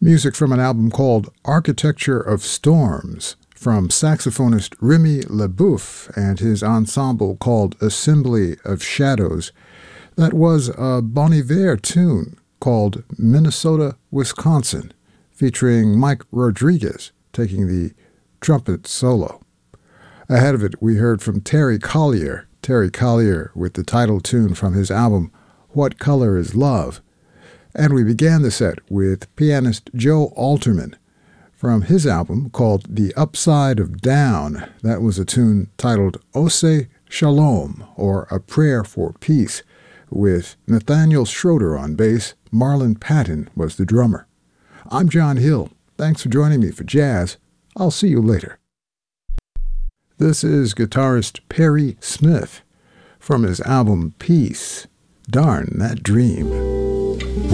Music from an album called Architecture of Storms from saxophonist Remy LeBoeuf and his ensemble called Assembly of Shadows. That was a Bon Iver tune called Minnesota, Wisconsin, featuring Mike Rodriguez taking the trumpet solo. Ahead of it, we heard from Terry Collier with the title tune from his album What Color is Love. And we began the set with pianist Joe Alterman from his album called The Upside of Down. That was a tune titled Ose Shalom, or A Prayer for Peace, with Nathaniel Schroeder on bass. Marlon Patton was the drummer. I'm John Hill. Thanks for joining me for jazz. I'll see you later. This is guitarist Perry Smith from his album Peace. Darn That Dream.